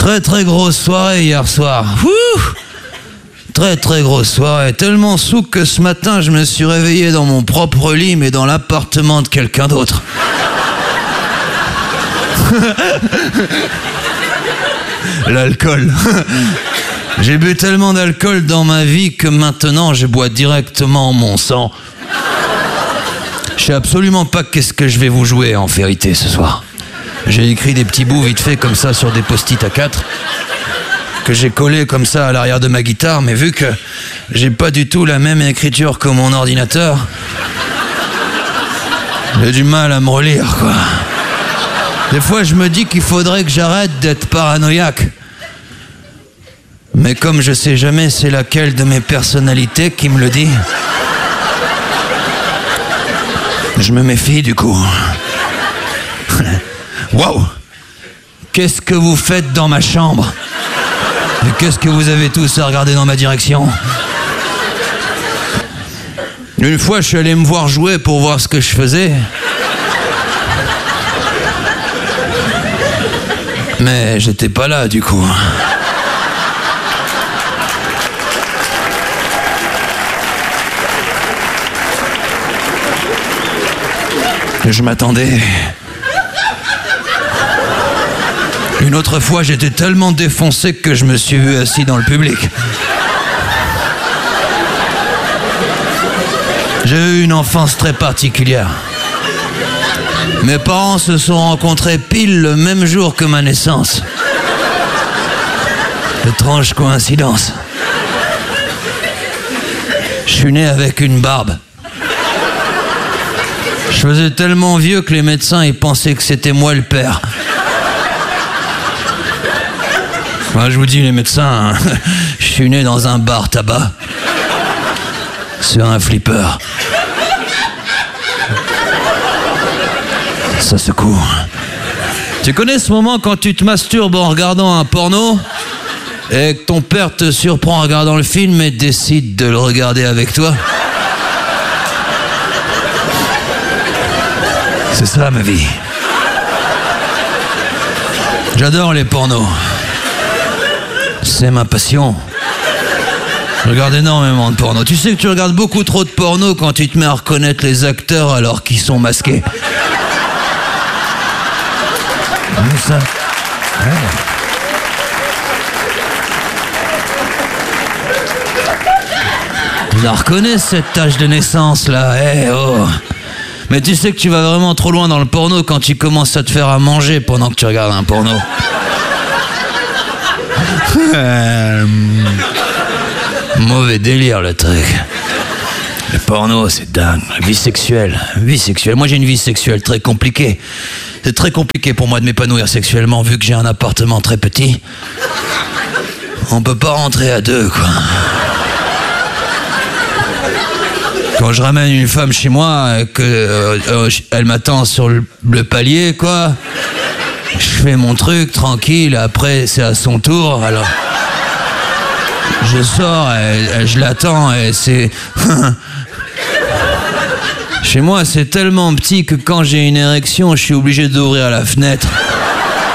Très très grosse soirée hier soir. Ouh, très très grosse soirée. Tellement sous que ce matin je me suis réveillé dans mon propre lit mais dans l'appartement de quelqu'un d'autre. L'alcool. J'ai bu tellement d'alcool dans ma vie que maintenant je bois directement mon sang. Je sais absolument pas qu'est-ce que je vais vous jouer en vérité ce soir. J'ai écrit des petits bouts vite fait comme ça sur des post-it A4 que j'ai collés comme ça à l'arrière de ma guitare, mais vu que j'ai pas du tout la même écriture que mon ordinateur, j'ai du mal à me relire, quoi. Des fois je me dis qu'il faudrait que j'arrête d'être paranoïaque. Mais comme je sais jamais c'est laquelle de mes personnalités qui me le dit, je me méfie du coup. Waouh! Qu'est-ce que vous faites dans ma chambre? Et qu'est-ce que vous avez tous à regarder dans ma direction? Une fois, je suis allé me voir jouer pour voir ce que je faisais. Mais j'étais pas là, du coup. Je m'attendais. Une autre fois, j'étais tellement défoncé que je me suis vu assis dans le public. J'ai eu une enfance très particulière. Mes parents se sont rencontrés pile le même jour que ma naissance. Étrange coïncidence. Je suis né avec une barbe. Je faisais tellement vieux que les médecins ils pensaient que c'était moi le père. Moi, je vous dis, les médecins, hein, je suis né dans un bar tabac, sur un flipper. Ça secoue. Tu connais ce moment quand tu te masturbes en regardant un porno et que ton père te surprend en regardant le film et décide de le regarder avec toi? C'est ça ma vie. J'adore les pornos. C'est ma passion. Je regarde énormément de porno. Tu sais que tu regardes beaucoup trop de porno quand tu te mets à reconnaître les acteurs alors qu'ils sont masqués. Ça. Ouais. Je la reconnais cette tache de naissance là. Hey, oh. Mais tu sais que tu vas vraiment trop loin dans le porno quand tu commences à te faire à manger pendant que tu regardes un porno. Mauvais délire le truc. Le porno c'est dingue. Vie sexuelle. Moi j'ai une vie sexuelle très compliquée. C'est très compliqué pour moi de m'épanouir sexuellement vu que j'ai un appartement très petit. On peut pas rentrer à deux quoi. Quand je ramène une femme chez moi, elle m'attend sur le palier, quoi. Je fais mon truc, tranquille, après c'est à son tour, alors... Je sors, je l'attends, et c'est... Chez moi, c'est tellement petit que quand j'ai une érection, je suis obligé d'ouvrir la fenêtre.